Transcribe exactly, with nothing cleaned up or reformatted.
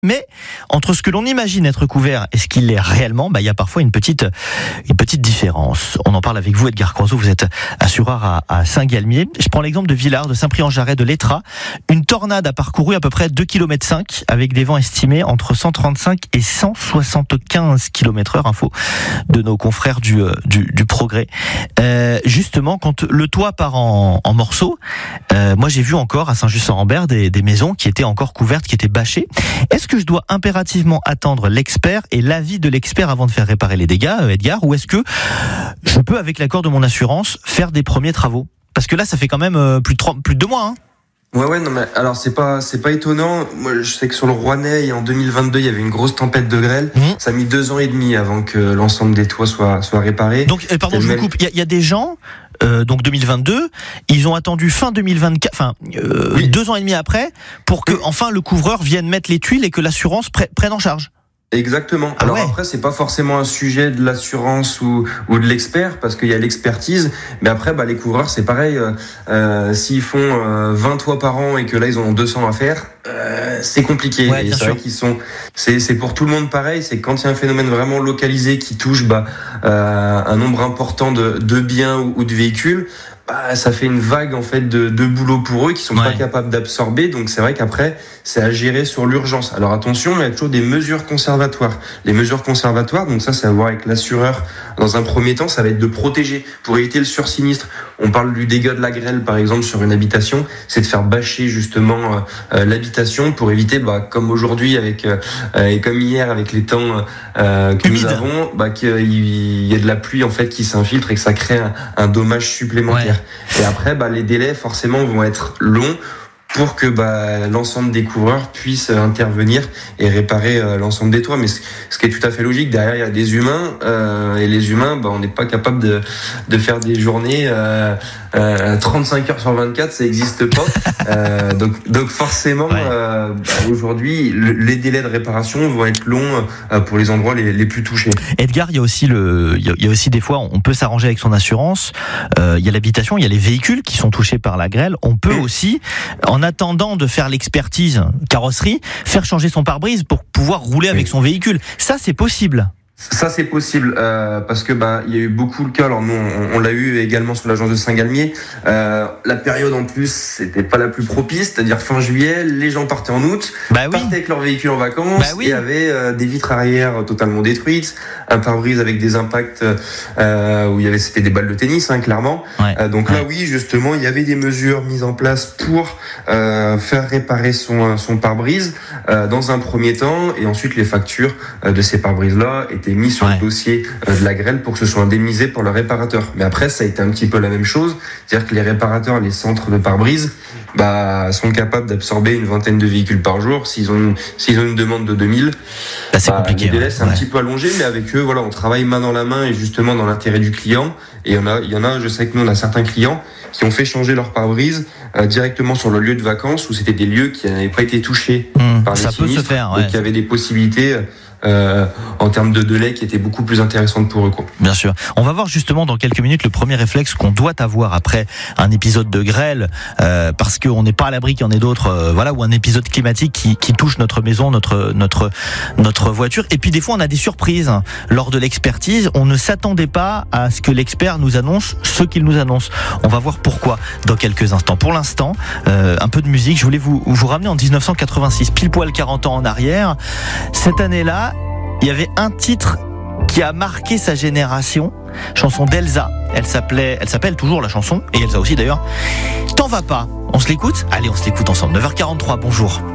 Mais entre ce que l'on imagine être couvert et ce qu'il est réellement, bah, il y a parfois une petite, une petite différence. On en parle avec vous, Edgar Croiseau, vous êtes assureur à, à Saint-Galmier. Je prends l'exemple de Villars, de Saint-Prix-en-Jarret, de l'Étrat. Une tornade a parcouru à peu près deux virgule cinq kilomètres avec des vents estimés entre cent trente-cinq et cent soixante-quinze kilomètres heure, info de nos confrères du, du, du Progrès. Euh, justement, quand le toit part en, en morceaux, euh, moi j'ai vu encore à Saint-Just-en-Rambert des, des maisons qui étaient encore couvertes, qui étaient bâchées. Est-ce que je dois impérativement attendre l'expert et l'avis de l'expert avant de faire réparer les dégâts, Edgar, ou est-ce que je peux, avec l'accord de mon assurance, faire des premiers travaux? Parce que là, ça fait quand même plus de, trois, plus de deux mois. Hein. Ouais, ouais, non, mais alors c'est pas, c'est pas étonnant. Moi, je sais que sur le Rouennais, en deux mille vingt-deux, il y avait une grosse tempête de grêle. Mmh. Ça a mis deux ans et demi avant que l'ensemble des toits soit, soit réparé. Donc, euh, pardon, je vous coupe. Il y, y a des gens, euh, donc deux mille vingt-deux, ils ont attendu fin deux mille vingt-quatre, enfin, euh, oui. deux ans et demi après, pour que, enfin, le couvreur vienne mettre les tuiles et que l'assurance pre- prenne en charge. Exactement. Alors ah ouais. Après, c'est pas forcément un sujet de l'assurance ou, ou de l'expert, parce qu'il y a l'expertise. Mais après, bah, les couvreurs, c'est pareil. Euh, euh, s'ils font euh, vingt toits par an et que là, ils en ont deux cents à faire, euh, c'est compliqué. Ouais, et c'est sûr. vrai qu'ils sont. C'est, c'est pour tout le monde pareil. C'est quand il y a un phénomène vraiment localisé qui touche bah, euh, un nombre important de, de biens ou, ou de véhicules. Bah, ça fait une vague en fait de, de boulot pour eux qui sont ouais. pas capables d'absorber. Donc c'est vrai qu'après c'est à gérer sur l'urgence. Alors attention, il y a toujours des mesures conservatoires. Les mesures conservatoires, donc ça c'est à voir avec l'assureur. Dans un premier temps, ça va être de protéger pour éviter le sursinistre. On parle du dégât de la grêle par exemple sur une habitation, c'est de faire bâcher justement euh, l'habitation pour éviter, bah, comme aujourd'hui avec euh, et comme hier avec les temps euh, que Humide. nous avons, bah, qu'il y ait de la pluie en fait qui s'infiltre et que ça crée un, un dommage supplémentaire. Ouais. Et après, bah, les délais forcément vont être longs pour que bah, l'ensemble des couvreurs puissent intervenir et réparer euh, l'ensemble des toits. Mais ce, ce qui est tout à fait logique, derrière il y a des humains euh, et les humains, bah, on n'est pas capable de, de faire des journées euh, euh, trente-cinq heures sur vingt-quatre, ça n'existe pas. euh, donc, donc forcément, ouais. euh, bah, aujourd'hui, le, les délais de réparation vont être longs euh, pour les endroits les, les plus touchés. Edgar, il y a aussi le, il y a aussi des fois, on peut s'arranger avec son assurance. Euh, il y a l'habitation, il y a les véhicules qui sont touchés par la grêle. On peut mmh. aussi, en En attendant de faire l'expertise carrosserie, faire changer son pare-brise pour pouvoir rouler avec son véhicule. Ça, c'est possible. Ça c'est possible euh, parce que bah il y a eu beaucoup le cas. Alors nous on, on l'a eu également sur l'agence de Saint-Galmier. Euh, la période en plus c'était pas la plus propice, c'est-à-dire fin juillet, les gens partaient en août, bah oui. partaient avec leur véhicule en vacances bah oui. et avaient euh, des vitres arrière totalement détruites, un pare-brise avec des impacts euh, où il y avait c'était des balles de tennis hein, clairement. Ouais. Euh, donc ouais. là oui justement il y avait des mesures mises en place pour euh, faire réparer son son pare-brise euh, dans un premier temps et ensuite les factures euh, de ces pare-brises là étaient mis sur ouais. le dossier de la grêle pour que ce soit indemnisé pour le réparateur. Mais après, ça a été un petit peu la même chose. C'est-à-dire que les réparateurs, les centres de pare-brise, bah, sont capables d'absorber une vingtaine de véhicules par jour. S'ils ont une, s'ils ont une demande de deux mille, bah, c'est bah, compliqué. Le délai, ouais. c'est un ouais. petit peu allongé, mais avec eux, voilà, on travaille main dans la main et justement dans l'intérêt du client. Et il y en a, il y en a, je sais que nous, on a certains clients qui ont fait changer leur pare-brise euh, directement sur le lieu de vacances où c'était des lieux qui n'avaient pas été touchés mmh, par les ça sinistres. Peut se faire, ouais. Donc il y avait des possibilités Euh, en termes de délai qui était beaucoup plus intéressante pour eux quoi. Bien sûr. On va voir justement dans quelques minutes le premier réflexe qu'on doit avoir après un épisode de grêle euh, parce qu'on n'est pas à l'abri qu'il y en ait d'autres euh, voilà, ou un épisode climatique qui, qui touche notre maison, notre, notre, notre voiture. Et puis des fois on a des surprises lors de l'expertise. On ne s'attendait pas à ce que l'expert nous annonce ce qu'il nous annonce. On va voir pourquoi dans quelques instants. Pour l'instant, euh, un peu de musique. Je voulais vous, vous ramener en dix-neuf cent quatre-vingt-six, pile poil quarante ans en arrière. Cette année-là, il y avait un titre qui a marqué sa génération, chanson d'Elsa. Elle s'appelait, elle s'appelle toujours la chanson, et Elsa aussi d'ailleurs. T'en vas pas. On se l'écoute ? Allez, on se l'écoute ensemble. neuf heures quarante-trois, bonjour.